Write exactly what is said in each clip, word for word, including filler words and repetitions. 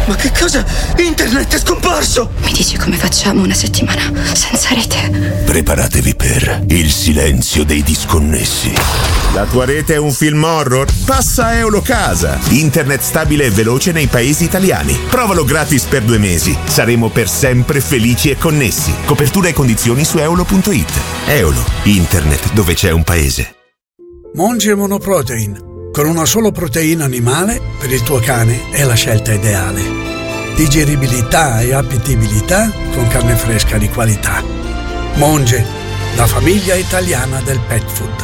Ma che cosa? Internet è scomparso! Mi dici come facciamo una settimana senza rete? Preparatevi per il silenzio dei disconnessi. La tua rete è un film horror? Passa a Eulocasa. Internet stabile e veloce nei paesi italiani. Provalo gratis per due mesi. Saremo per sempre felici e connessi. Copertura e condizioni su eolo punto it. Eolo, internet dove c'è un paese. Monge Monoprotein. Con una sola proteina animale, per il tuo cane è la scelta ideale. Digeribilità e appetibilità con carne fresca di qualità. Monge, la famiglia italiana del pet food.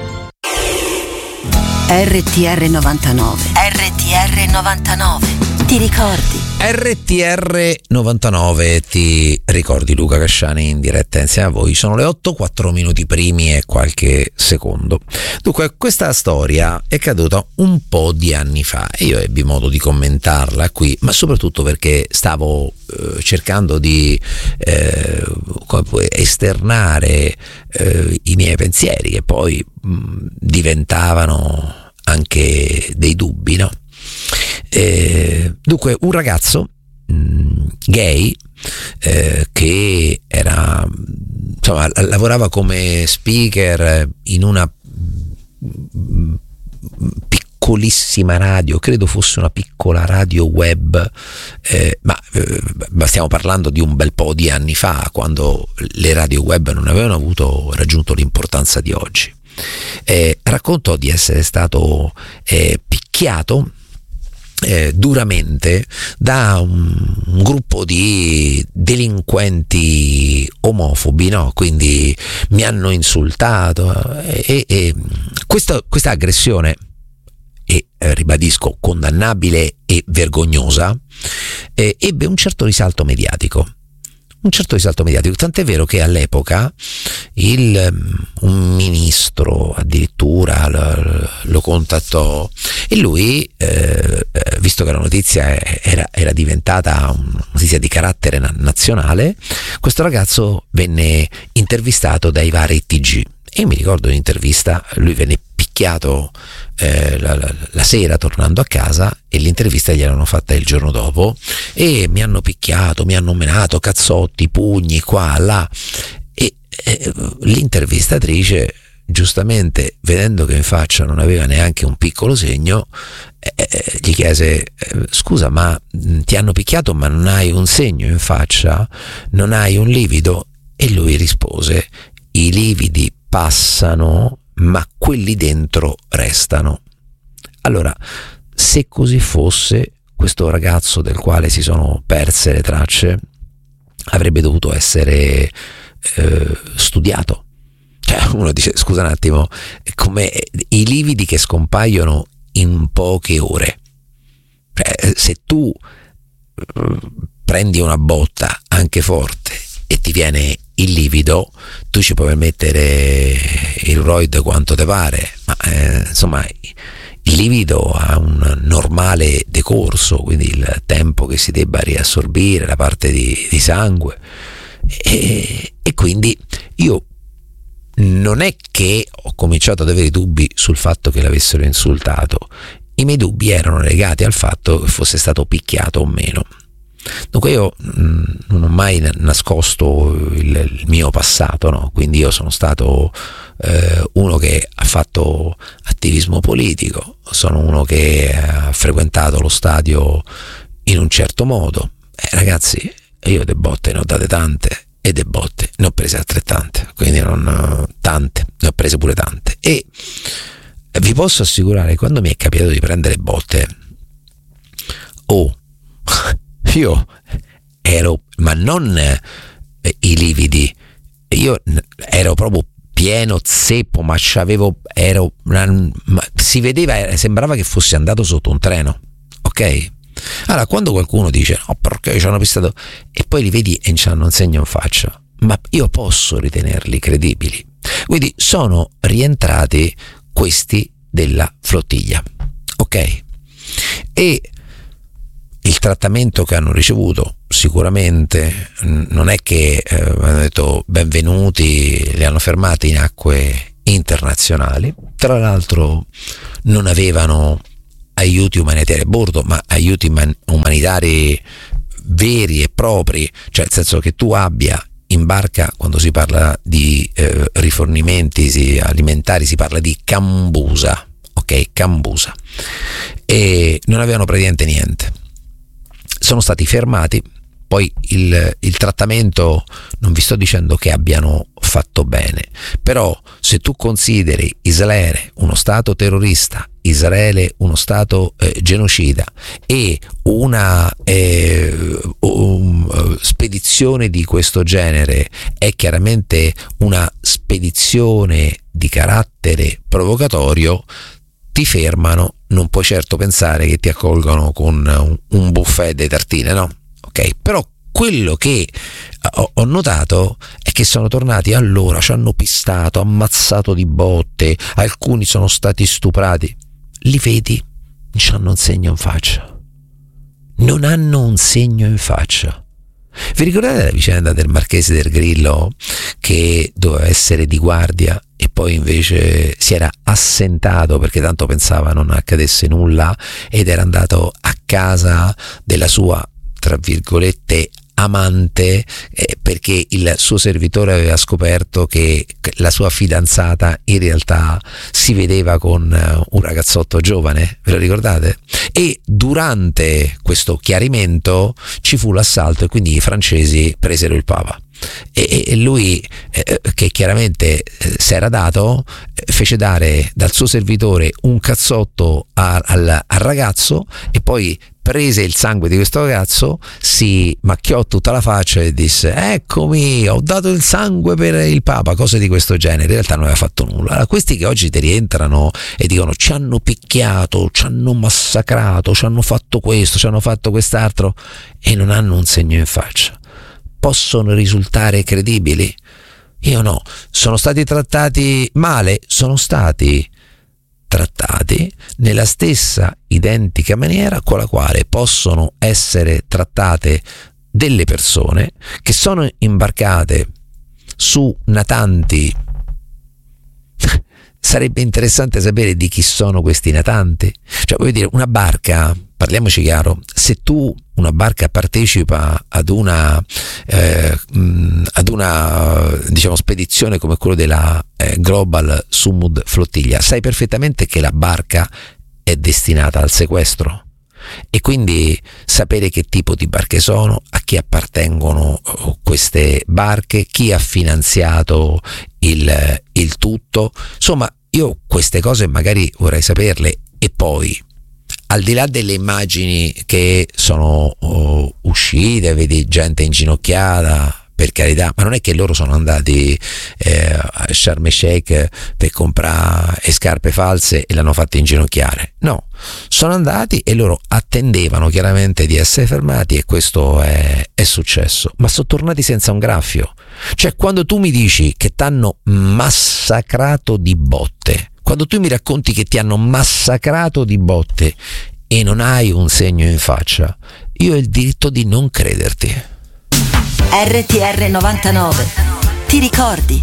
R T R novantanove. R T R novantanove. Ti ricordi? R T R novantanove, ti ricordi? Luca Casciani in diretta insieme a voi. Sono le otto, quattro minuti primi e qualche secondo. Dunque, questa storia è caduta un po' di anni fa e io ebbi modo di commentarla qui, ma soprattutto perché stavo eh, cercando di eh, esternare eh, i miei pensieri, che poi mh, diventavano anche dei dubbi, no? Eh, dunque, un ragazzo mh, gay eh, che era, insomma, lavorava come speaker in una mh, piccolissima radio, credo fosse una piccola radio web, eh, ma, eh, ma stiamo parlando di un bel po' di anni fa, quando le radio web non avevano avuto raggiunto l'importanza di oggi. Eh, raccontò di essere stato eh, picchiato Eh, duramente da un, un gruppo di delinquenti omofobi, no? Quindi mi hanno insultato e, e questa, questa aggressione è, eh, ribadisco, condannabile e vergognosa, eh, ebbe un certo risalto mediatico. Un certo risalto mediatico, tant'è vero che all'epoca il, un ministro addirittura lo, lo contattò e lui, eh, visto che la notizia era, era diventata una notizia di carattere nazionale, questo ragazzo venne intervistato dai vari T G. E io mi ricordo un'intervista, lui venne picchiato eh, la, la, la sera tornando a casa e l'intervista gliel'hanno fatta il giorno dopo e mi hanno picchiato, mi hanno menato, cazzotti, pugni, qua, là. E eh, l'intervistatrice, giustamente, vedendo che in faccia non aveva neanche un piccolo segno, eh, gli chiese: eh, scusa, ma ti hanno picchiato ma non hai un segno in faccia? Non hai un livido? E lui rispose: i lividi passano, ma quelli dentro restano. Allora, se così fosse, questo ragazzo del quale si sono perse le tracce avrebbe dovuto essere eh, studiato. Cioè, uno dice: scusa un attimo, come i lividi che scompaiono in poche ore. Cioè, se tu eh, prendi una botta anche forte e ti viene il livido, tu ci puoi mettere il roid quanto te pare, ma eh, insomma il livido ha un normale decorso, quindi il tempo che si debba riassorbire la parte di, di sangue, e, e quindi io non è che ho cominciato ad avere dubbi sul fatto che l'avessero insultato, i miei dubbi erano legati al fatto che fosse stato picchiato o meno. Dunque io mh, non ho mai nascosto il, il mio passato, no? Quindi io sono stato eh, uno che ha fatto attivismo politico, sono uno che ha frequentato lo stadio in un certo modo. Eh, ragazzi, io de botte ne ho date tante e de botte ne ho prese altrettante, quindi non tante, ne ho prese pure tante. E vi posso assicurare che quando mi è capitato di prendere botte, oh, io ero, ma non eh, i lividi, io ero proprio pieno zeppo, ma c'avevo, ero, ma si vedeva, sembrava che fossi andato sotto un treno, ok? Allora, quando qualcuno dice no, perché ci hanno pistato, e poi li vedi e ci hanno un segno in faccia, ma io posso ritenerli credibili. Quindi sono rientrati questi della flottiglia, ok? E il trattamento che hanno ricevuto sicuramente non è che eh, hanno detto benvenuti, li hanno fermati in acque internazionali. Tra l'altro non avevano aiuti umanitari a bordo, ma aiuti man- umanitari veri e propri, cioè nel senso che tu abbia in barca, quando si parla di eh, rifornimenti si, alimentari, si parla di cambusa, ok, cambusa, e non avevano praticamente niente. Sono stati fermati, poi il, il trattamento, non vi sto dicendo che abbiano fatto bene, però se tu consideri Israele uno stato terrorista, Israele uno stato eh, genocida, e una eh, um, spedizione di questo genere è chiaramente una spedizione di carattere provocatorio, ti fermano, non puoi certo pensare che ti accolgano con un, un buffet di tartine, no? Ok, però quello che ho, ho notato è che sono tornati allora, ci hanno pistato, ammazzato di botte, alcuni sono stati stuprati. Li vedi? Non hanno un segno in faccia. Non hanno un segno in faccia. Vi ricordate la vicenda del Marchese del Grillo che doveva essere di guardia e poi invece si era assentato perché tanto pensava non accadesse nulla ed era andato a casa della sua, tra virgolette, amante, eh, perché il suo servitore aveva scoperto che la sua fidanzata in realtà si vedeva con uh, un ragazzotto giovane, ve lo ricordate? E durante questo chiarimento ci fu l'assalto e quindi i francesi presero il Papa. E, e lui eh, che chiaramente eh, si era dato, eh, fece dare dal suo servitore un cazzotto a, al, al ragazzo e poi prese il sangue di questo ragazzo, si macchiò tutta la faccia e disse: eccomi, ho dato il sangue per il Papa, cose di questo genere. In realtà non aveva fatto nulla. Allora, questi che oggi ti rientrano e dicono ci hanno picchiato, ci hanno massacrato, ci hanno fatto questo, ci hanno fatto quest'altro, e non hanno un segno in faccia, possono risultare credibili? Io no. Sono stati trattati male? Sono stati trattati nella stessa identica maniera con la quale possono essere trattate delle persone che sono imbarcate su natanti. Sarebbe interessante sapere di chi sono questi natanti. Cioè, voglio dire, una barca, parliamoci chiaro, se tu una barca partecipa ad una eh, mh, ad una diciamo spedizione come quello della eh, Global Sumud Flottiglia, sai perfettamente che la barca è destinata al sequestro, e quindi sapere che tipo di barche sono, a chi appartengono queste barche, chi ha finanziato il, il tutto, insomma io queste cose magari vorrei saperle. E poi, al di là delle immagini che sono oh, uscite, vedi gente inginocchiata, per carità, ma non è che loro sono andati eh, a Sharm el Sheikh per comprare scarpe false e l'hanno fatte inginocchiare. No, sono andati e loro attendevano chiaramente di essere fermati, e questo è, è successo, ma sono tornati senza un graffio. Cioè, quando tu mi dici che t'hanno massacrato di botte, quando tu mi racconti che ti hanno massacrato di botte e non hai un segno in faccia, io ho il diritto di non crederti. R T R novantanove. Ti ricordi?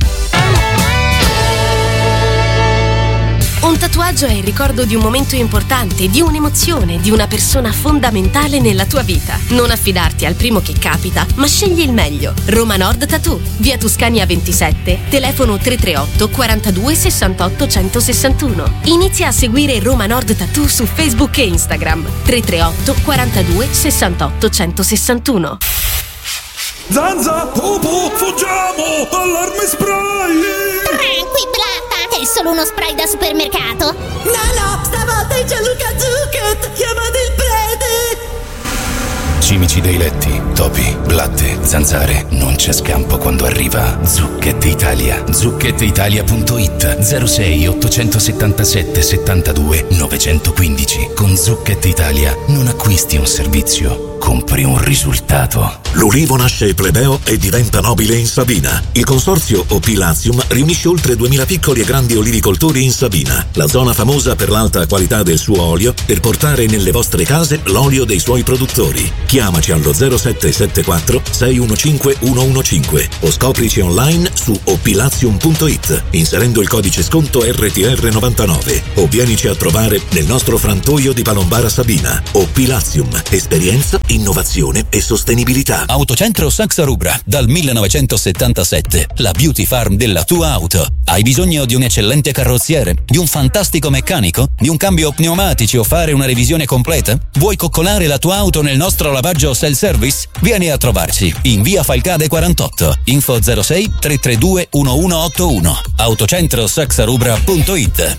Un tatuaggio è il ricordo di un momento importante, di un'emozione, di una persona fondamentale nella tua vita. Non affidarti al primo che capita, ma scegli il meglio. Roma Nord Tattoo, via Tuscania ventisette, telefono tre tre otto quarantadue sessantotto centosessantuno. Inizia a seguire Roma Nord Tattoo su Facebook e Instagram. tre tre otto quarantadue sessantotto centosessantuno. Zanza, Popo, fuggiamo! Allarme spray! Tranqui, Blatta, è solo uno spray da supermercato. No, no, stavolta è Gianluca Zucchet, chiamate il prete! Cimici dei letti, topi, blatte, zanzare, non c'è scampo quando arriva Zucchet Italia. zucchet italia punto it zero sei ottocentosettantasette settantadue novecentoquindici. Con Zucchet Italia non acquisti un servizio, compri un risultato. L'ulivo nasce plebeo e diventa nobile in Sabina. Il consorzio O P Latium riunisce oltre duemila piccoli e grandi olivicoltori in Sabina, la zona famosa per l'alta qualità del suo olio, per portare nelle vostre case l'olio dei suoi produttori. Chiama Chiamaci allo zero sette sette quattro sei uno cinque uno uno cinque o scoprici online su opilazium punto it inserendo il codice sconto R T R novantanove o vienici a trovare nel nostro frantoio di Palombara Sabina. Opilazium, esperienza, innovazione e sostenibilità. Autocentro Saxa Rubra, dal millenovecentosettantasette, la beauty farm della tua auto. Hai bisogno di un eccellente carrozziere, di un fantastico meccanico, di un cambio pneumatici o fare una revisione completa? Vuoi coccolare la tua auto nel nostro lavaggio self-service? Vieni a trovarci in via Falcade quarantotto. Info zero sei tre tre due uno uno otto uno. Autocentro Saxa Rubra punto it.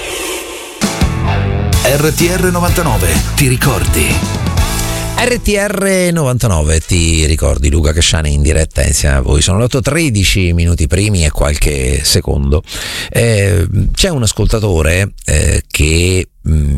R T R novantanove, ti ricordi? R T R novantanove, ti ricordi? Luca Casciani in diretta insieme a voi. Sono le otto e tredici minuti primi e qualche secondo. Eh, c'è un ascoltatore eh, che,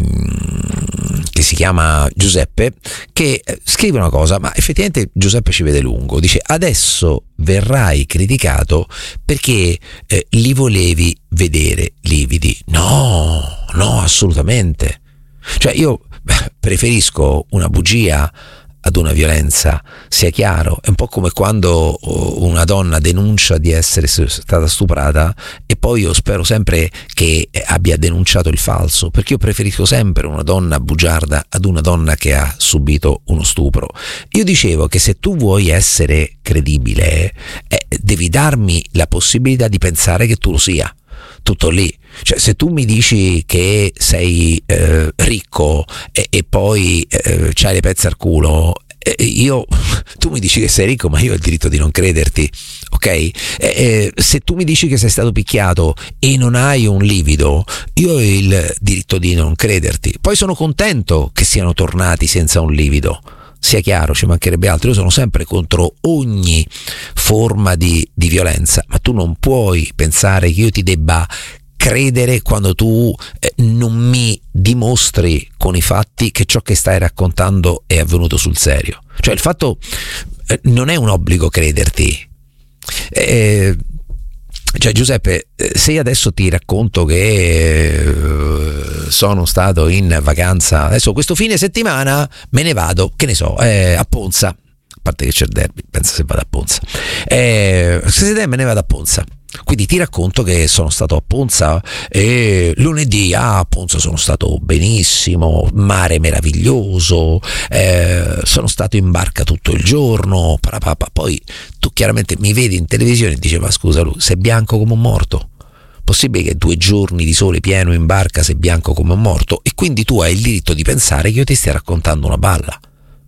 mh, che si chiama Giuseppe, che scrive una cosa, ma effettivamente Giuseppe ci vede lungo. Dice: adesso verrai criticato perché eh, li volevi vedere lividi. No, no, assolutamente. Cioè io preferisco una bugia ad una violenza, sia chiaro. È un po' come quando una donna denuncia di essere stata stuprata e poi io spero sempre che abbia denunciato il falso, perché io preferisco sempre una donna bugiarda ad una donna che ha subito uno stupro. Io dicevo che se tu vuoi essere credibile eh, devi darmi la possibilità di pensare che tu lo sia. Tutto lì. Cioè, se tu mi dici che sei eh, ricco e, e poi eh, c'hai le pezze al culo, eh, io tu mi dici che sei ricco, ma io ho il diritto di non crederti, ok? Eh, eh, se tu mi dici che sei stato picchiato e non hai un livido, io ho il diritto di non crederti. Poi sono contento che siano tornati senza un livido. Sia chiaro, ci mancherebbe altro. Io sono sempre contro ogni forma di, di violenza, ma tu non puoi pensare che io ti debba credere quando tu eh, non mi dimostri con i fatti che ciò che stai raccontando è avvenuto sul serio. Cioè il fatto eh, non è un obbligo crederti. Eh, Cioè Giuseppe, se io adesso ti racconto che eh, sono stato in vacanza, adesso questo fine settimana me ne vado, che ne so, eh, a Ponza, a parte che c'è il derby, pensa se vado a Ponza, eh, se me ne vado a Ponza. Quindi ti racconto che sono stato a Ponza e lunedì ah, a Ponza sono stato benissimo, mare meraviglioso, eh, sono stato in barca tutto il giorno, parapapa. Poi tu chiaramente mi vedi in televisione e dici: ma scusa, Lu, sei bianco come un morto? Possibile che due giorni di sole pieno in barca sei bianco come un morto? E quindi tu hai il diritto di pensare che io ti stia raccontando una balla.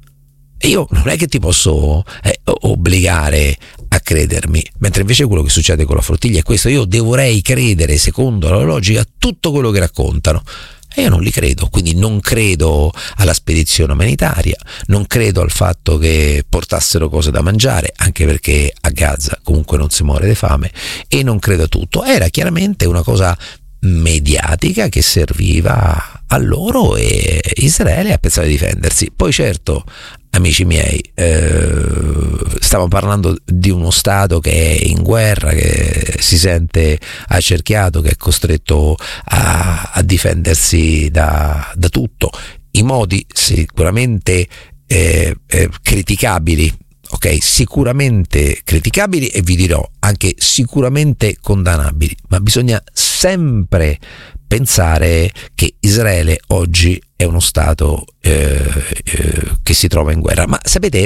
E io non è che ti posso eh, obbligare a credermi, mentre invece quello che succede con la flottiglia è questo: io dovrei credere secondo la logica tutto quello che raccontano e io non li credo. Quindi non credo alla spedizione umanitaria, non credo al fatto che portassero cose da mangiare, anche perché a Gaza comunque non si muore di fame, e non credo a tutto. Era chiaramente una cosa mediatica che serviva a loro e Israele ha pensato di difendersi. Poi certo, amici miei, eh, stiamo parlando di uno Stato che è in guerra, che si sente accerchiato, che è costretto a, a difendersi da, da tutto. I modi sicuramente eh, eh, criticabili, ok, sicuramente criticabili e vi dirò anche sicuramente condannabili, ma bisogna sempre pensare che Israele oggi è uno Stato eh, eh, che si trova in guerra. Ma sapete,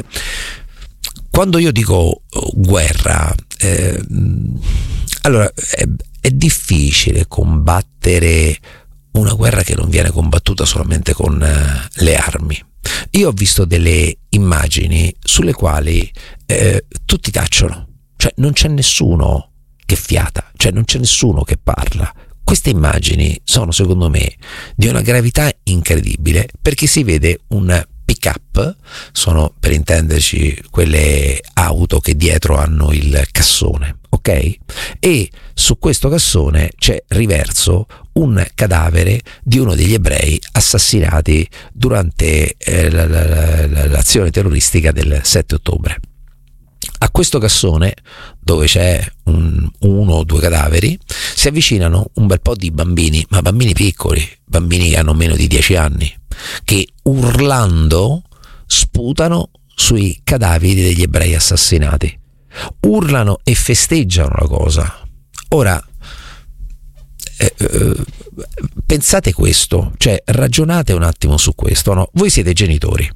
quando io dico guerra, eh, allora è, è difficile combattere una guerra che non viene combattuta solamente con eh, le armi. Io ho visto delle immagini sulle quali eh, tutti tacciono, cioè non c'è nessuno che fiata, cioè non c'è nessuno che parla. Queste immagini sono, secondo me, di una gravità incredibile, perché si vede un pick-up, sono per intenderci quelle auto che dietro hanno il cassone, ok? E su questo cassone c'è riverso un cadavere di uno degli ebrei assassinati durante eh, la, la, la, l'azione terroristica del sette ottobre. A questo cassone, dove c'è un, uno o due cadaveri, si avvicinano un bel po' di bambini, ma bambini piccoli, bambini che hanno meno di dieci anni, che urlando sputano sui cadaveri degli ebrei assassinati, urlano e festeggiano la cosa. Ora eh, eh, pensate questo, cioè ragionate un attimo su questo, no? Voi siete genitori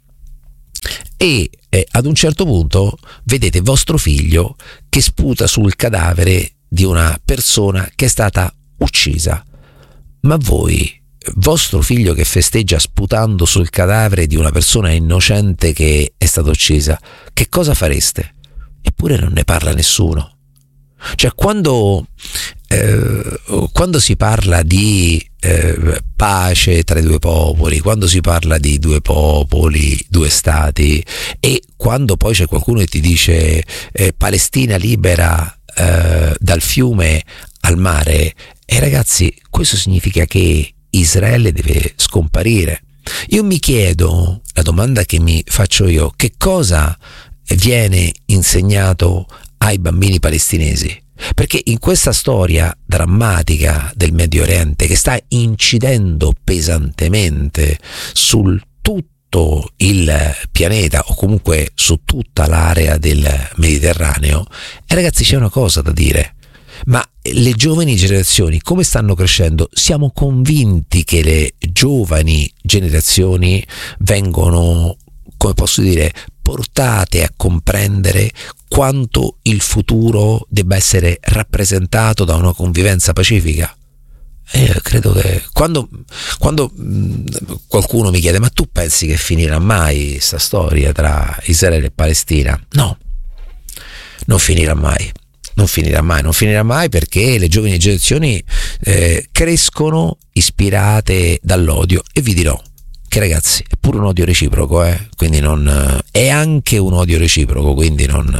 e eh, ad un certo punto vedete vostro figlio che sputa sul cadavere di una persona che è stata uccisa, ma voi, vostro figlio che festeggia sputando sul cadavere di una persona innocente che è stata uccisa, che cosa fareste? Eppure non ne parla nessuno. Cioè quando, eh, quando si parla di eh, pace tra i due popoli, quando si parla di due popoli, due stati, e quando poi c'è qualcuno che ti dice eh, Palestina libera eh, dal fiume al mare, e ragazzi, questo significa che Israele deve scomparire. Io mi chiedo, la domanda che mi faccio io, che cosa viene insegnato ai bambini palestinesi? Perché in questa storia drammatica del Medio Oriente, che sta incidendo pesantemente sul tutto il pianeta, o comunque su tutta l'area del Mediterraneo, e ragazzi, c'è una cosa da dire: ma le giovani generazioni come stanno crescendo? Siamo convinti che le giovani generazioni vengono, come posso dire, portate a comprendere quanto il futuro debba essere rappresentato da una convivenza pacifica? E credo che quando, quando qualcuno mi chiede: ma tu pensi che finirà mai questa storia tra Israele e Palestina? No, non finirà mai. Non finirà mai, non finirà mai perché le giovani generazioni eh, crescono ispirate dall'odio. E vi dirò che, ragazzi, è pure un odio reciproco, eh? Quindi non è anche un odio reciproco, quindi non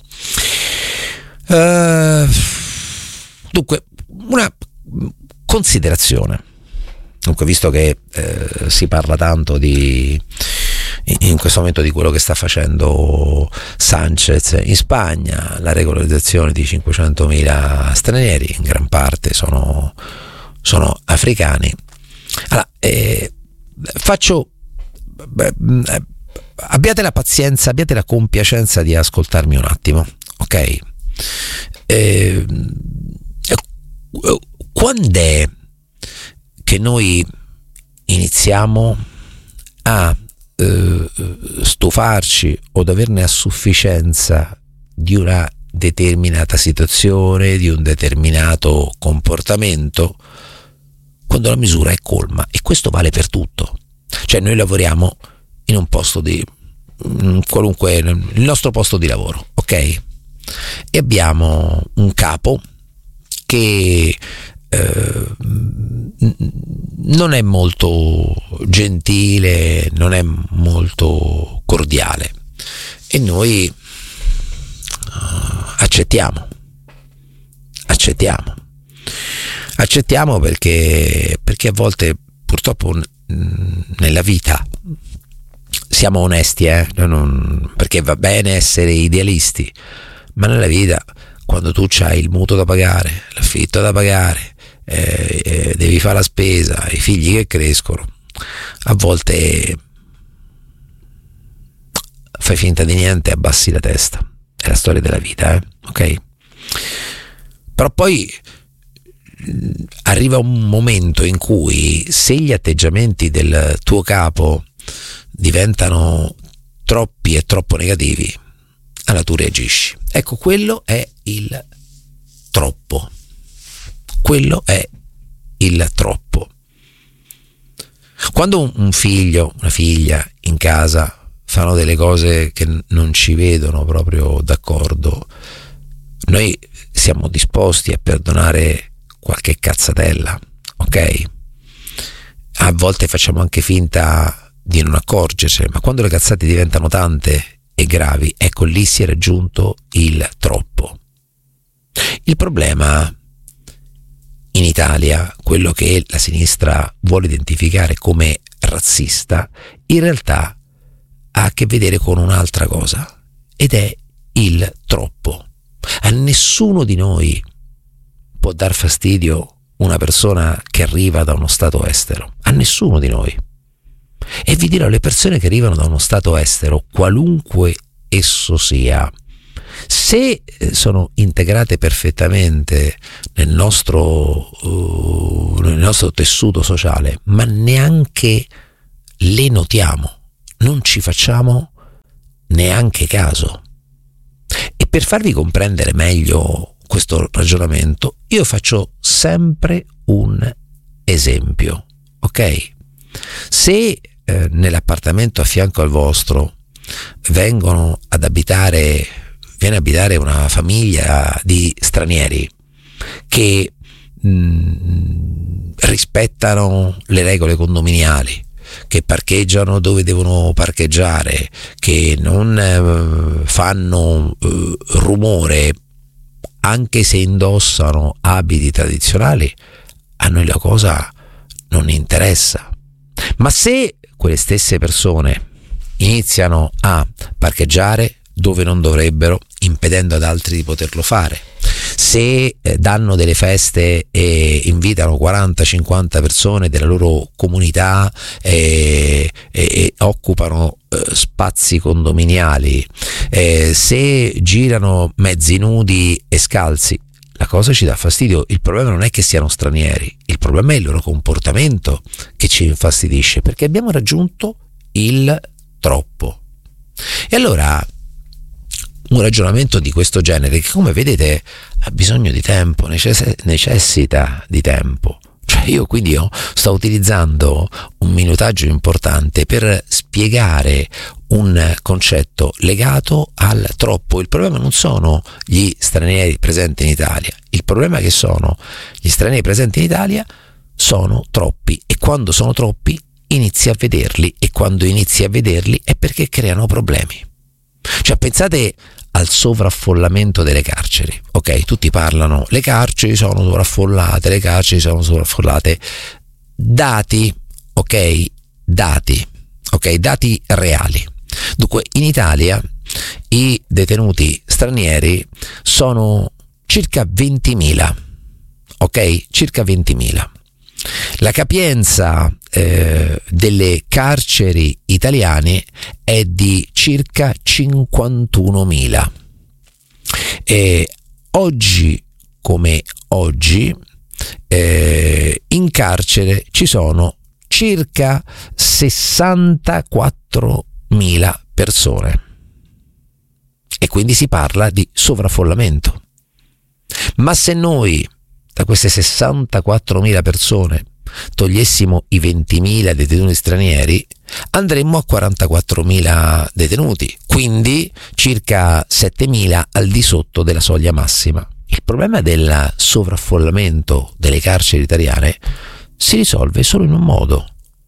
eh, dunque una considerazione. Dunque, visto che eh, si parla tanto di in questo momento di quello che sta facendo Sanchez in Spagna, la regolarizzazione di cinquecentomila stranieri, in gran parte sono, sono africani. Allora, eh, faccio beh, abbiate la pazienza, abbiate la compiacenza di ascoltarmi un attimo, ok? Eh, quando è che noi iniziamo a Uh, stufarci o ad averne a sufficienza di una determinata situazione, di un determinato comportamento, quando la misura è colma? E questo vale per tutto. Cioè, noi lavoriamo in un posto di in qualunque il nostro posto di lavoro, ok? E abbiamo un capo che eh, non è molto gentile, non è molto cordiale, e noi uh, accettiamo accettiamo accettiamo perché perché a volte purtroppo n- nella vita siamo onesti, eh? non, perché va bene essere idealisti, ma nella vita, quando tu c'hai il mutuo da pagare, l'affitto da pagare, Eh, eh, devi fare la spesa, i figli che crescono, a volte fai finta di niente e abbassi la testa. È la storia della vita, eh? Ok? Però poi arriva un momento in cui, se gli atteggiamenti del tuo capo diventano troppi e troppo negativi, allora tu reagisci. Ecco, quello è il troppo. Quello è il troppo. Quando un figlio, una figlia in casa fanno delle cose che non ci vedono proprio d'accordo, noi siamo disposti a perdonare qualche cazzatella, ok? A volte facciamo anche finta di non accorgercene, ma quando le cazzate diventano tante e gravi, ecco, lì si è raggiunto il troppo. Il problema in Italia, quello che la sinistra vuole identificare come razzista, in realtà ha a che vedere con un'altra cosa, ed è il troppo. A nessuno di noi può dar fastidio una persona che arriva da uno stato estero, a nessuno di noi. E vi dirò, le persone che arrivano da uno stato estero, qualunque esso sia, se sono integrate perfettamente nel nostro, uh, nel nostro tessuto sociale, ma neanche le notiamo, non ci facciamo neanche caso. E per farvi comprendere meglio questo ragionamento, io faccio sempre un esempio, ok? Se eh, nell'appartamento a fianco al vostro vengono ad abitare viene a abitare una famiglia di stranieri che mh, rispettano le regole condominiali, che parcheggiano dove devono parcheggiare, che non eh, fanno eh, rumore anche se indossano abiti tradizionali, a noi la cosa non interessa. Ma se quelle stesse persone iniziano a parcheggiare dove non dovrebbero, impedendo ad altri di poterlo fare, se eh, danno delle feste e invitano quaranta cinquanta persone della loro comunità e, e, e occupano eh, spazi condominiali, eh, se girano mezzi nudi e scalzi, la cosa ci dà fastidio. Il problema non è che siano stranieri, il problema è il loro comportamento che ci infastidisce, perché abbiamo raggiunto il troppo. E allora un ragionamento di questo genere, che come vedete ha bisogno di tempo, necessita di tempo. Cioè io quindi io sto utilizzando un minutaggio importante per spiegare un concetto legato al troppo. Il problema non sono gli stranieri presenti in Italia, il problema è che sono gli stranieri presenti in Italia sono troppi, e quando sono troppi inizi a vederli, e quando inizi a vederli è perché creano problemi. Cioè pensate al sovraffollamento delle carceri, ok? Tutti parlano, le carceri sono sovraffollate, le carceri sono sovraffollate. Dati, ok? Dati, ok? Dati reali. Dunque, in Italia i detenuti stranieri sono circa ventimila, ok? Circa ventimila. La capienza eh, delle carceri italiane è di circa cinquantunomila. E oggi come oggi eh, in carcere ci sono circa sessantaquattromila persone, e quindi si parla di sovraffollamento. Ma se noi da queste sessantaquattromila persone togliessimo i ventimila detenuti stranieri, andremmo a quarantaquattromila detenuti, quindi circa settemila al di sotto della soglia massima. Il problema del sovraffollamento delle carceri italiane si risolve solo in un modo: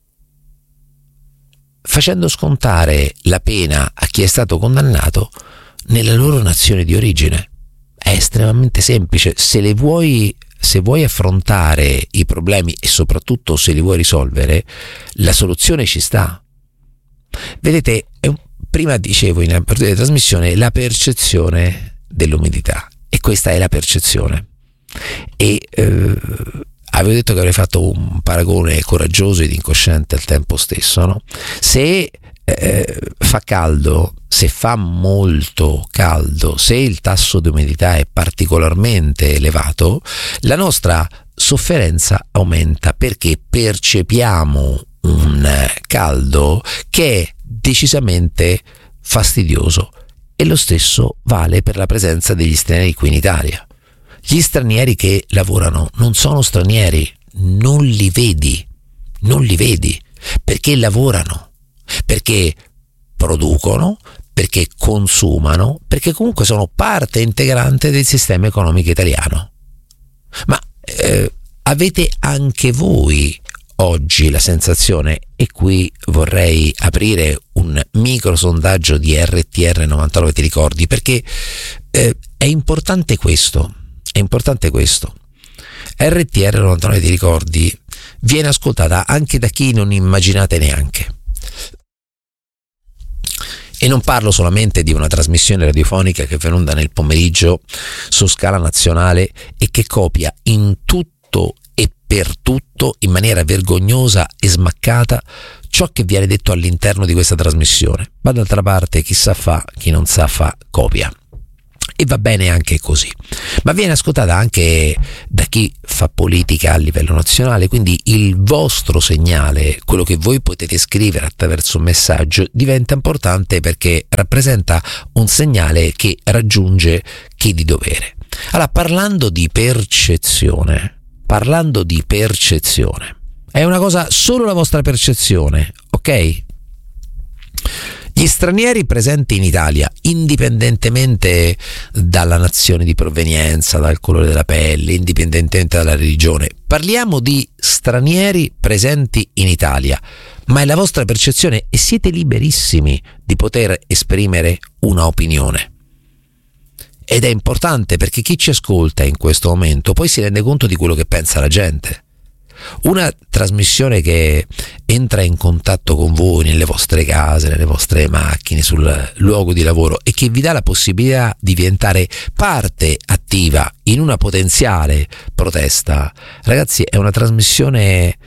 facendo scontare la pena a chi è stato condannato nella loro nazione di origine. È estremamente semplice. Se le vuoi Se vuoi affrontare i problemi e soprattutto se li vuoi risolvere, la soluzione ci sta. Vedete, prima dicevo in apertura di trasmissione la percezione dell'umidità, e questa è la percezione. E eh, avevo detto che avrei fatto un paragone coraggioso ed incosciente al tempo stesso, no? Se eh, fa caldo, se fa molto caldo, se il tasso di umidità è particolarmente elevato, la nostra sofferenza aumenta, perché percepiamo un caldo che è decisamente fastidioso. E lo stesso vale per la presenza degli stranieri qui in Italia. Gli stranieri che lavorano non sono stranieri, non li vedi, non li vedi, perché lavorano, perché producono, perché consumano, perché comunque sono parte integrante del sistema economico italiano. Ma eh, avete anche voi oggi la sensazione, e qui vorrei aprire un micro sondaggio di R T R novantanove, ti ricordi, perché eh, è importante questo, è importante questo. R T R novantanove, ti ricordi, viene ascoltata anche da chi non immaginate neanche. E non parlo solamente di una trasmissione radiofonica che è venuta nel pomeriggio su scala nazionale e che copia in tutto e per tutto in maniera vergognosa e smaccata ciò che viene detto all'interno di questa trasmissione, ma d'altra parte chi sa fa, chi non sa fa copia. E va bene anche così, ma viene ascoltata anche da chi fa politica a livello nazionale, quindi il vostro segnale, quello che voi potete scrivere attraverso un messaggio, diventa importante perché rappresenta un segnale che raggiunge chi di dovere. Allora, parlando di percezione, parlando di percezione, è una cosa solo la vostra percezione, ok? Gli stranieri presenti in Italia, indipendentemente dalla nazione di provenienza, dal colore della pelle, indipendentemente dalla religione, parliamo di stranieri presenti in Italia, ma è la vostra percezione e siete liberissimi di poter esprimere una opinione. Ed è importante perché chi ci ascolta in questo momento poi si rende conto di quello che pensa la gente. Una trasmissione che entra in contatto con voi nelle vostre case, nelle vostre macchine, sul luogo di lavoro e che vi dà la possibilità di diventare parte attiva in una potenziale protesta, ragazzi, è una trasmissione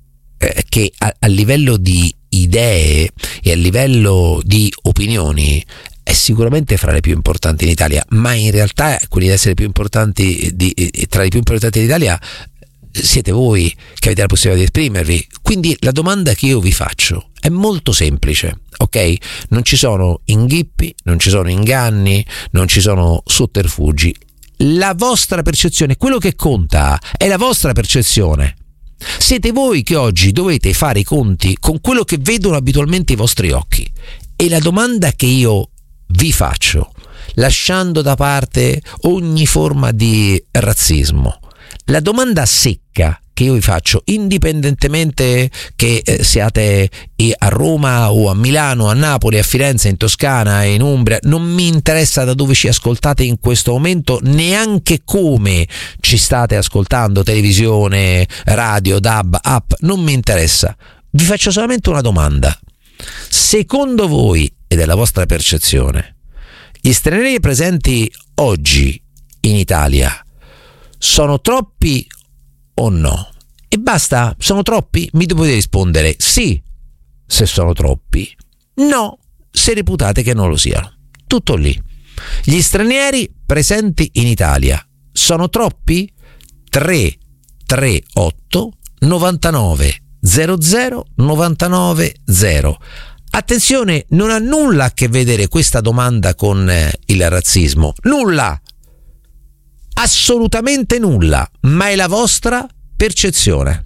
eh, che a, a livello di idee e a livello di opinioni è sicuramente fra le più importanti in Italia, ma in realtà quelli di essere più importanti di, tra i più importanti d'Italia siete voi che avete la possibilità di esprimervi. Quindi la domanda che io vi faccio è molto semplice, ok? Non ci sono inghippi, non ci sono inganni, non ci sono sotterfugi. La vostra percezione, quello che conta è la vostra percezione. Siete voi che oggi dovete fare i conti con quello che vedono abitualmente i vostri occhi. E la domanda che io vi faccio, lasciando da parte ogni forma di razzismo, la domanda secca che io vi faccio, indipendentemente che eh, siate a Roma o a Milano, a Napoli, a Firenze, in Toscana, in Umbria, non mi interessa da dove ci ascoltate in questo momento, neanche come ci state ascoltando, televisione, radio, D A B, app, non mi interessa. Vi faccio solamente una domanda. Secondo voi, ed è la vostra percezione, gli stranieri presenti oggi in Italia sono troppi o no? E basta, sono troppi? Mi dovete rispondere sì se sono troppi, no se reputate che non lo siano. Tutto lì. Gli stranieri presenti in Italia sono troppi? tre tre otto novantanove zero zero novantanove zero. Attenzione, non ha nulla a che vedere questa domanda con eh, il razzismo, nulla, assolutamente nulla, ma è la vostra percezione.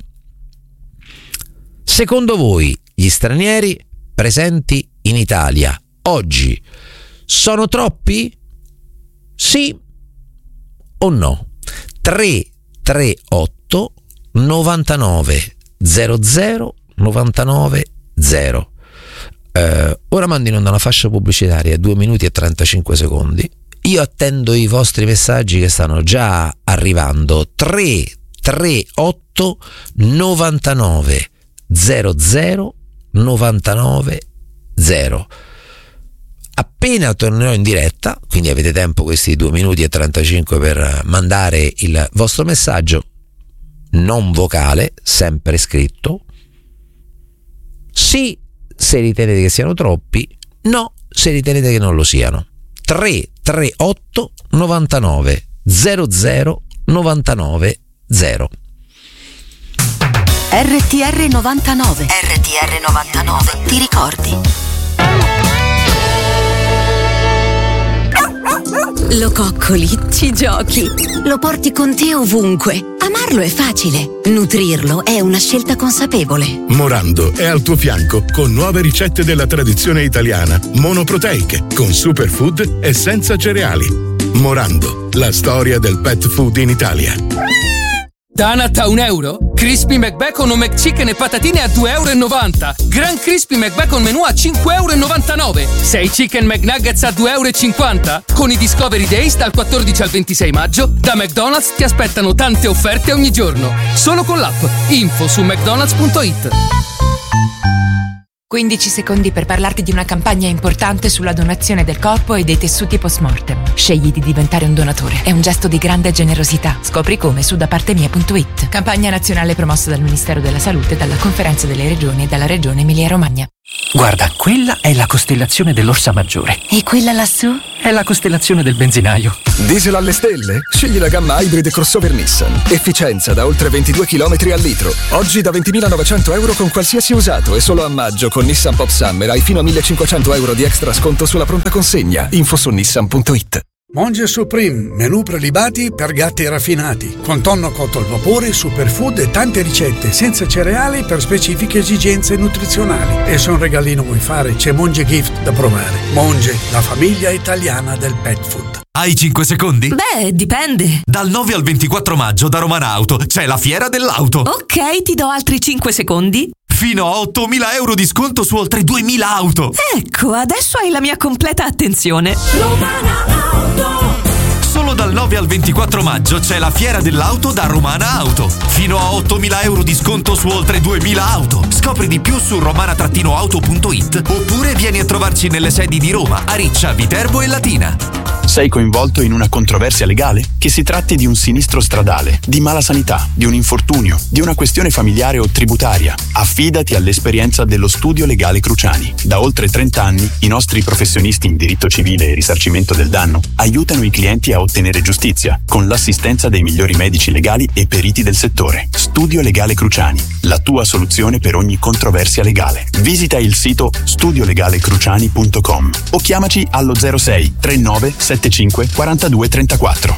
Secondo voi gli stranieri presenti in Italia oggi sono troppi? Sì o no? tre tre otto novantanove zero zero novantanove zero. Uh, ora mando in onda una fascia pubblicitaria, due minuti e trentacinque secondi. Io attendo i vostri messaggi che stanno già arrivando. tre tre otto novantanove zero zero novantanove zero. Appena tornerò in diretta, quindi avete tempo questi due minuti e trentacinque per mandare il vostro messaggio non vocale, sempre scritto. Sì se ritenete che siano troppi, no se ritenete che non lo siano. tre tre otto novantanove zero zero novantanove zero. R T R novantanove. R T R novantanove. Ti ricordi? Lo coccoli, ci giochi, lo porti con te ovunque. Amarlo è facile, nutrirlo è una scelta consapevole. Morando è al tuo fianco con nuove ricette della tradizione italiana, monoproteiche, con superfood e senza cereali. Morando, la storia del pet food in Italia. Donut a un euro? Crispy McBacon o McChicken e patatine a due e novanta euro. Gran Crispy McBacon menù a cinque e novantanove euro. sei Chicken McNuggets a due e cinquanta euro. Con i Discovery Days dal quattordici al ventisei maggio, da McDonald's ti aspettano tante offerte ogni giorno. Solo con l'app. Info su mcdonalds punto it. quindici secondi per parlarti di una campagna importante sulla donazione del corpo e dei tessuti post-mortem. Scegli di diventare un donatore. È un gesto di grande generosità. Scopri come su da parte mia punto it. Campagna nazionale promossa dal Ministero della Salute, dalla Conferenza delle Regioni e dalla Regione Emilia-Romagna. Guarda, quella è la costellazione dell'Orsa Maggiore. E quella lassù? È la costellazione del benzinaio. Diesel alle stelle? Scegli la gamma Hybrid crossover Nissan. Efficienza da oltre ventidue chilometri al litro. Oggi da ventimilanovecento euro con qualsiasi usato e solo a maggio con Nissan Pop Summer hai fino a millecinquecento euro di extra sconto sulla pronta consegna. Info su nissan punto it. Monge Supreme, menù prelibati per gatti raffinati, con tonno cotto al vapore, superfood e tante ricette senza cereali per specifiche esigenze nutrizionali. E se un regalino vuoi fare, c'è Monge Gift da provare. Monge, la famiglia italiana del pet food. Hai cinque secondi? Beh, dipende. Dal nove al ventiquattro maggio da Romana Auto c'è la fiera dell'auto. Ok, ti do altri cinque secondi. Fino a ottomila euro di sconto su oltre duemila auto. Ecco, adesso hai la mia completa attenzione. Romana Auto. Solo dal nove al ventiquattro maggio c'è la fiera dell'auto da Romana Auto. Fino a ottomila euro di sconto su oltre duemila auto. Scopri di più su romana auto punto it oppure vieni a trovarci nelle sedi di Roma, Ariccia, Viterbo e Latina. Sei coinvolto in una controversia legale? Che si tratti di un sinistro stradale, di mala sanità, di un infortunio, di una questione familiare o tributaria, affidati all'esperienza dello Studio Legale Cruciani. Da oltre trenta anni i nostri professionisti in diritto civile e risarcimento del danno aiutano i clienti a ottenere giustizia con l'assistenza dei migliori medici legali e periti del settore. Studio Legale Cruciani, la tua soluzione per ogni controversia legale. Visita il sito studio legale cruciani punto com o chiamaci allo zero sei trentanove settantacinque quarantadue trentaquattro.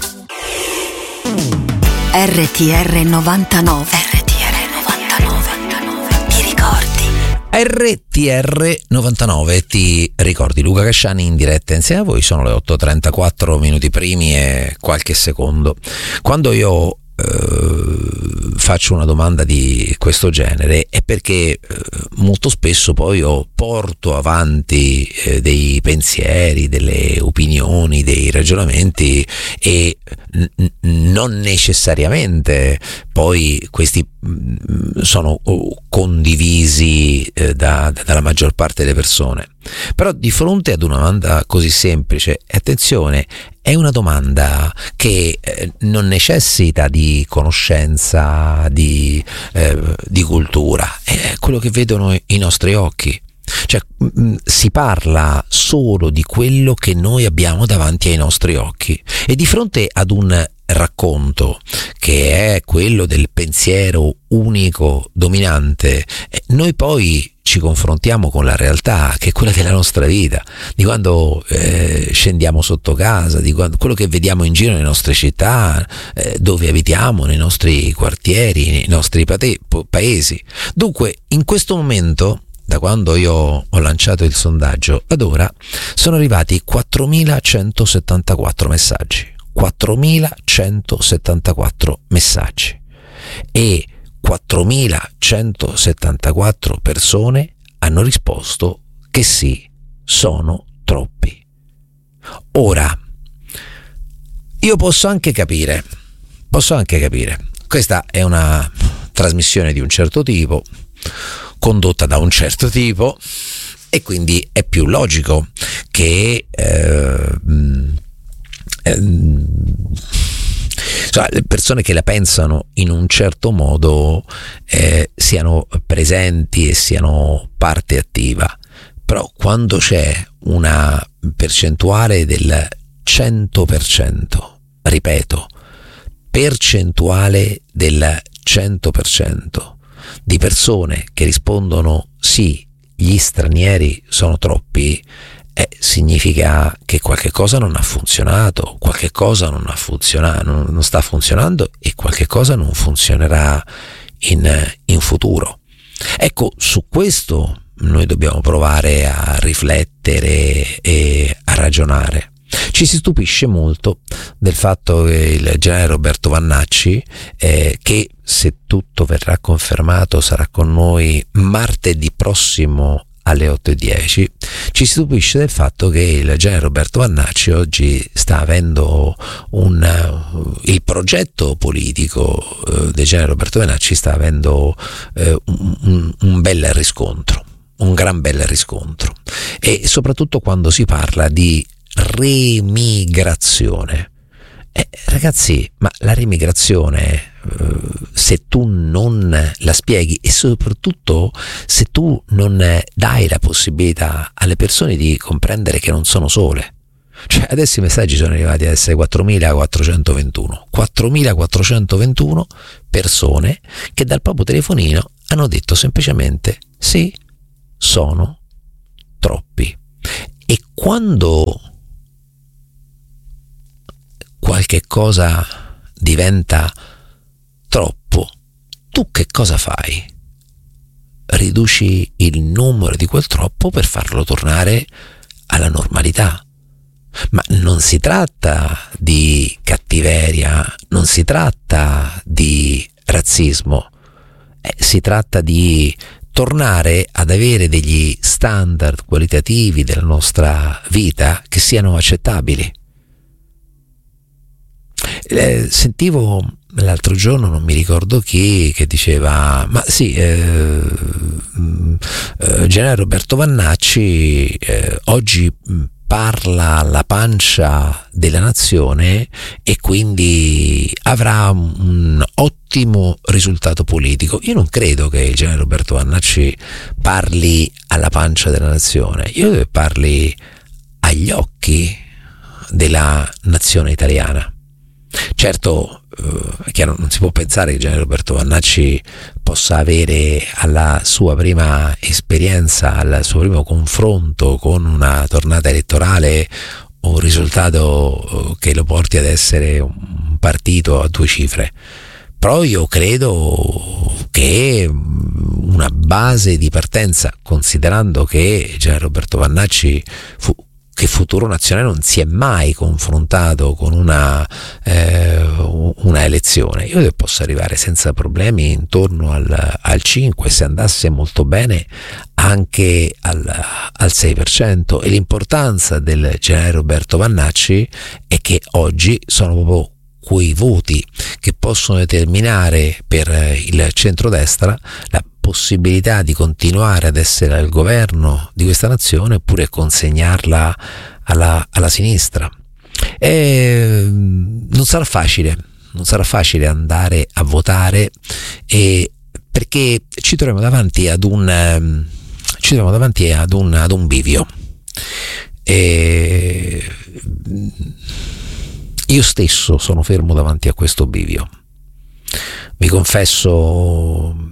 R T R novantanove. R T R novantanove. Ti ricordi? R T R novantanove, ti ricordi? Luca Casciani in diretta insieme a voi. Sono le otto e trentaquattro minuti primi e qualche secondo. Quando io Uh, faccio una domanda di questo genere è perché uh, molto spesso poi io porto avanti uh, dei pensieri, delle opinioni, dei ragionamenti e n- non necessariamente poi questi mh, sono uh, condivisi uh, da, da, dalla maggior parte delle persone. Però di fronte ad una domanda così semplice, attenzione, è una domanda che eh, non necessita di conoscenza, di, eh, di cultura, è quello che vedono i nostri occhi. Cioè mh, si parla solo di quello che noi abbiamo davanti ai nostri occhi e di fronte ad un racconto che è quello del pensiero unico, dominante, eh, noi poi ci confrontiamo con la realtà che è quella della nostra vita, di quando eh, scendiamo sotto casa, di quando, quello che vediamo in giro nelle nostre città, eh, dove abitiamo, nei nostri quartieri, nei nostri pate- paesi. Dunque, in questo momento, da quando io ho lanciato il sondaggio ad ora, sono arrivati quattromilacentosettantaquattro messaggi. quattromilacentosettantaquattro messaggi e quattromilacentosettantaquattro persone hanno risposto che sì, sono troppi. Ora, io posso anche capire, posso anche capire, questa è una trasmissione di un certo tipo, condotta da un certo tipo, e quindi è più logico che eh, eh, insomma, le persone che la pensano in un certo modo eh, siano presenti e siano parte attiva. Però quando c'è una percentuale del cento per cento, ripeto, percentuale del cento per cento di persone che rispondono sì, gli stranieri sono troppi, eh, significa che qualche cosa non ha funzionato, qualche cosa non ha funzionato, non, non sta funzionando e qualche cosa non funzionerà in, in futuro. Ecco, su questo noi dobbiamo provare a riflettere e a ragionare. Ci si stupisce molto del fatto che il generale Roberto Vannacci, eh, che se tutto verrà confermato sarà con noi martedì prossimo alle otto e dieci, ci si stupisce del fatto che il generale Roberto Vannacci oggi sta avendo un il progetto politico eh, del generale Roberto Vannacci sta avendo eh, un, un bel riscontro. un gran bel riscontro, e soprattutto quando si parla di remigrazione. Eh, ragazzi, ma la remigrazione, eh, se tu non la spieghi e soprattutto se tu non dai la possibilità alle persone di comprendere che non sono sole. Cioè, adesso i messaggi sono arrivati ad essere quattromilaquattrocentoventuno quattromilaquattrocentoventuno persone che dal proprio telefonino hanno detto semplicemente sì, sono troppi. E quando qualche cosa diventa troppo, tu che cosa fai? Riduci il numero di quel troppo per farlo tornare alla normalità. Ma non si tratta di cattiveria, non si tratta di razzismo, eh, si tratta di tornare ad avere degli standard qualitativi della nostra vita che siano accettabili. Eh, sentivo l'altro giorno, non mi ricordo chi, che diceva ma sì, eh, eh, generale Roberto Vannacci eh, oggi parla alla pancia della nazione e quindi avrà un ottimo risultato politico. Io non credo che il generale Roberto Vannacci parli alla pancia della nazione, io credo che parli agli occhi della nazione italiana. Certo, eh, chiaro, non si può pensare che il generale Roberto Vannacci possa avere alla sua prima esperienza, al suo primo confronto con una tornata elettorale un risultato che lo porti ad essere un partito a due cifre. Però io credo che una base di partenza, considerando che il generale Roberto Vannacci fu che Futuro Nazionale non si è mai confrontato con una, eh, una elezione, io credo che possa arrivare senza problemi intorno al, al cinque, se andasse molto bene anche al, al sei per cento. E l'importanza del generale Roberto Vannacci è che oggi sono proprio quei voti che possono determinare per il centrodestra la possibilità di continuare ad essere al governo di questa nazione oppure consegnarla alla, alla sinistra. E non sarà facile, non sarà facile andare a votare, e perché ci troviamo davanti ad un ci troviamo davanti ad un, ad un bivio. E io stesso sono fermo davanti a questo bivio. Vi confesso